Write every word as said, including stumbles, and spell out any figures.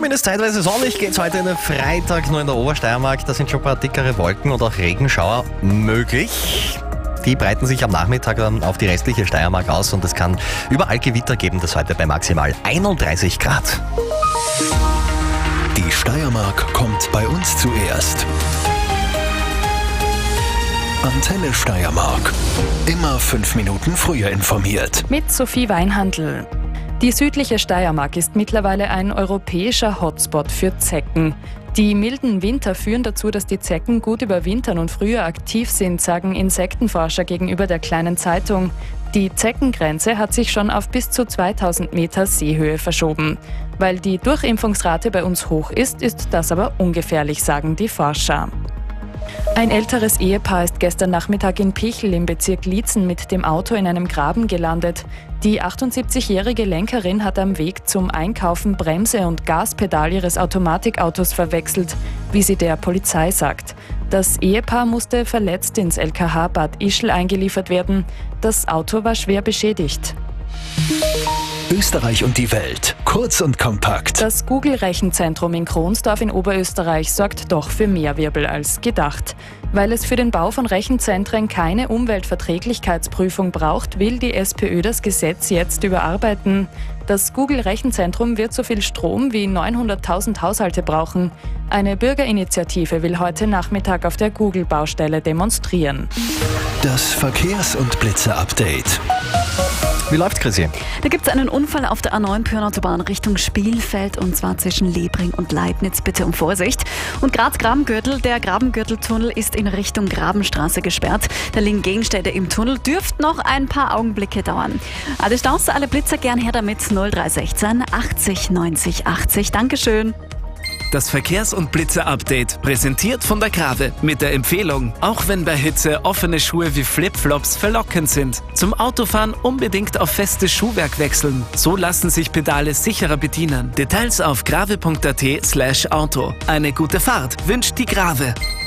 Zumindest zeitweise sonnig geht's heute in den Freitag, nur in der Obersteiermark. Da sind schon ein paar dickere Wolken und auch Regenschauer möglich. Die breiten sich am Nachmittag dann auf die restliche Steiermark aus und es kann überall Gewitter geben, das heute bei maximal einunddreißig Grad. Die Steiermark kommt bei uns zuerst. Antenne Steiermark. Immer fünf Minuten früher informiert. Mit Sophie Weinhandl. Die südliche Steiermark ist mittlerweile ein europäischer Hotspot für Zecken. Die milden Winter führen dazu, dass die Zecken gut überwintern und früher aktiv sind, sagen Insektenforscher gegenüber der Kleinen Zeitung. Die Zeckengrenze hat sich schon auf bis zu zweitausend Meter Seehöhe verschoben. Weil die Durchimpfungsrate bei uns hoch ist, ist das aber ungefährlich, sagen die Forscher. Ein älteres Ehepaar ist gestern Nachmittag in Pichel im Bezirk Liezen mit dem Auto in einem Graben gelandet. Die achtundsiebzigjährige Lenkerin hat am Weg zum Einkaufen Bremse und Gaspedal ihres Automatikautos verwechselt, wie sie der Polizei sagt. Das Ehepaar musste verletzt ins L K H Bad Ischl eingeliefert werden. Das Auto war schwer beschädigt. Österreich und die Welt. Kurz und kompakt. Das Google-Rechenzentrum in Kronsdorf in Oberösterreich sorgt doch für mehr Wirbel als gedacht. Weil es für den Bau von Rechenzentren keine Umweltverträglichkeitsprüfung braucht, will die SPÖ das Gesetz jetzt überarbeiten. Das Google-Rechenzentrum wird so viel Strom wie neunhunderttausend Haushalte brauchen. Eine Bürgerinitiative will heute Nachmittag auf der Google-Baustelle demonstrieren. Das Verkehrs- und Blitzer-Update. Wie läuft's, Chrissy? Da gibt es einen Unfall auf der A neun Pyrnautobahn Richtung Spielfeld und zwar zwischen Lebring und Leibniz. Bitte um Vorsicht. Und Graz-Grabengürtel, der Grabengürteltunnel ist in Richtung Grabenstraße gesperrt. Da liegen Gegenstände im Tunnel, dürft noch ein paar Augenblicke dauern. Alle Staus, alle Blitzer gern her damit null drei eins sechs achtzig neunzig achtzig. Dankeschön. Das Verkehrs- und Blitzer-Update, präsentiert von der Grave mit der Empfehlung, auch wenn bei Hitze offene Schuhe wie Flipflops verlockend sind. Zum Autofahren unbedingt auf festes Schuhwerk wechseln. So lassen sich Pedale sicherer bedienen. Details auf grave punkt at slash auto. Eine gute Fahrt wünscht die Grave.